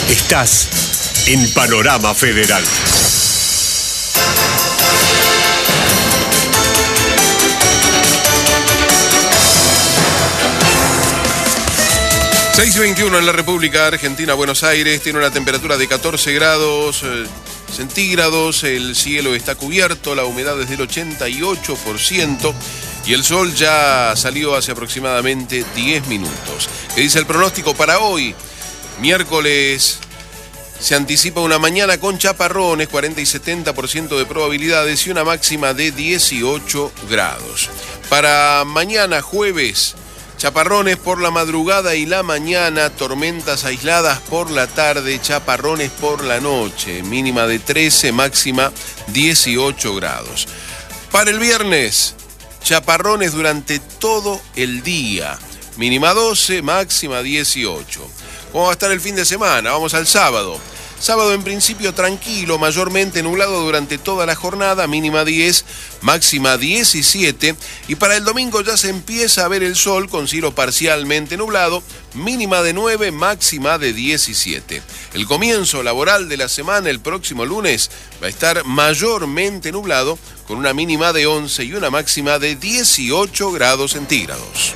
Estás en Panorama Federal. ...6:21 en la República Argentina, Buenos Aires. Tiene una temperatura de 14 grados centígrados. El cielo está cubierto, la humedad es del 88%... y el sol ya salió hace aproximadamente 10 minutos. ¿Qué dice el pronóstico para hoy? Miércoles se anticipa una mañana con chaparrones, 40 y 70% de probabilidades y una máxima de 18 grados. Para mañana jueves, chaparrones por la madrugada y la mañana, tormentas aisladas por la tarde, chaparrones por la noche, mínima de 13, máxima 18 grados. Para el viernes, chaparrones durante todo el día, mínima 12, máxima 18. ¿Cómo va a estar el fin de semana? Vamos al sábado. Sábado en principio tranquilo, mayormente nublado durante toda la jornada, mínima 10, máxima 17. Y para el domingo ya se empieza a ver el sol con cielo parcialmente nublado, mínima de 9, máxima de 17. El comienzo laboral de la semana, el próximo lunes, va a estar mayormente nublado, con una mínima de 11 y una máxima de 18 grados centígrados.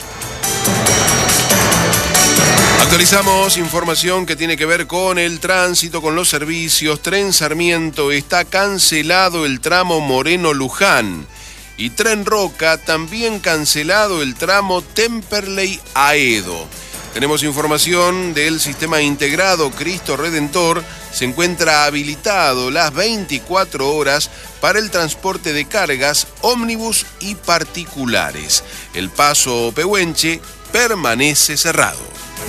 Actualizamos información que tiene que ver con el tránsito, con los servicios. Tren Sarmiento está cancelado el tramo Moreno-Luján. Y Tren Roca también cancelado el tramo Temperley-Aedo. Tenemos información del sistema integrado Cristo Redentor. Se encuentra habilitado las 24 horas para el transporte de cargas, ómnibus y particulares. El paso Pehuenche permanece cerrado.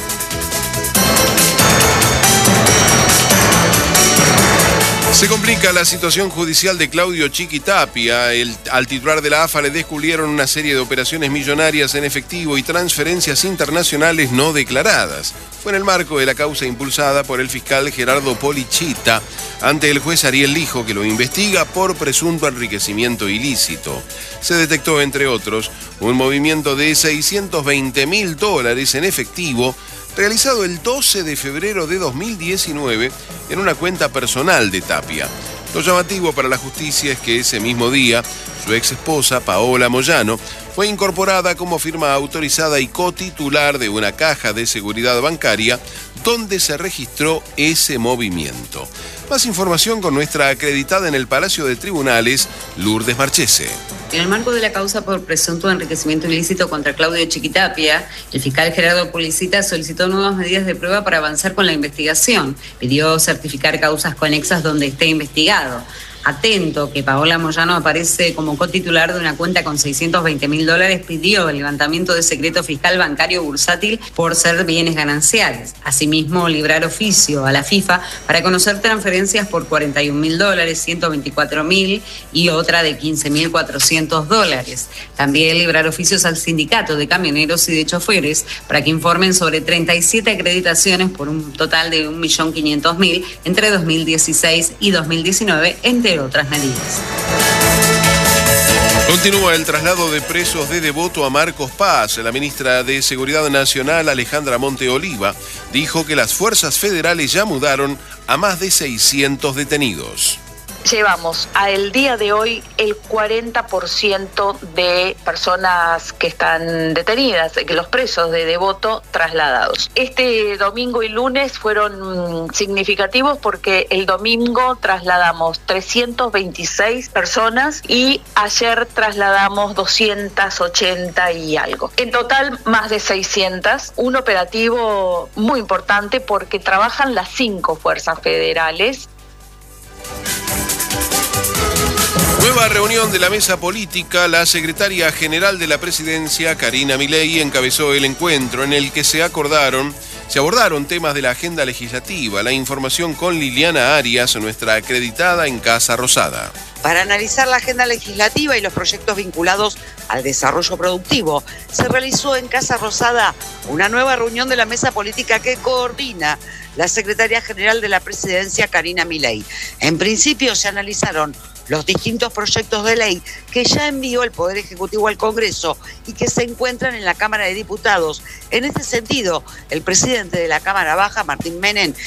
Se complica la situación judicial de Claudio Chiquitapia. Al titular de la AFA le descubrieron una serie de operaciones millonarias en efectivo y transferencias internacionales no declaradas. Fue en el marco de la causa impulsada por el fiscal Gerardo Polichita ante el juez Ariel Lijo, que lo investiga por presunto enriquecimiento ilícito. Se detectó, entre otros, un movimiento de $620.000 en efectivo realizado el 12 de febrero de 2019 en una cuenta personal de Tapia. Lo llamativo para la justicia es que ese mismo día su ex esposa, Paola Moyano, fue incorporada como firma autorizada y cotitular de una caja de seguridad bancaria donde se registró ese movimiento. Más información con nuestra acreditada en el Palacio de Tribunales, Lourdes Marchese. En el marco de la causa por presunto enriquecimiento ilícito contra Claudio Chiquitapia, el fiscal Gerardo Policita solicitó nuevas medidas de prueba para avanzar con la investigación. Pidió certificar causas conexas donde esté investigado. Atento que Paola Moyano aparece como cotitular de una cuenta con $620.000, pidió el levantamiento de secreto fiscal bancario bursátil por ser bienes gananciales. Asimismo, librar oficio a la FIFA para conocer transferencias por $41.000, $124.000 y otra de $15.400. También librar oficios al sindicato de camioneros y de choferes para que informen sobre 37 acreditaciones por un total de $1.500.000 entre 2016 y 2019, entre otras medidas. Continúa el traslado de presos de Devoto a Marcos Paz. La ministra de Seguridad Nacional, Alejandra Monteoliva, dijo que las fuerzas federales ya mudaron a más de 600 detenidos. Llevamos al día de hoy el 40% de personas que están detenidas, que los presos de Devoto trasladados. Este domingo y lunes fueron significativos porque el domingo trasladamos 326 personas y ayer trasladamos 280 y algo. En total más de 600, un operativo muy importante porque trabajan las 5 fuerzas federales. Nueva reunión de la mesa política. La secretaria general de la presidencia, Karina Milei, encabezó el encuentro en el que se abordaron temas de la agenda legislativa. La información con Liliana Arias, nuestra acreditada en Casa Rosada. Para analizar la agenda legislativa y los proyectos vinculados al desarrollo productivo, se realizó en Casa Rosada una nueva reunión de la mesa política que coordina la secretaria general de la presidencia, Karina Milei. En principio se analizaron los distintos proyectos de ley que ya envió el Poder Ejecutivo al Congreso y que se encuentran en la Cámara de Diputados. En este sentido, el presidente de la Cámara Baja, Martín Menem,